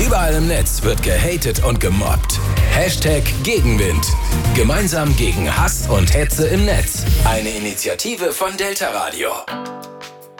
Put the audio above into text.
Überall im Netz wird gehatet und gemobbt. Hashtag Gegenwind. Gemeinsam gegen Hass und Hetze im Netz. Eine Initiative von Delta Radio.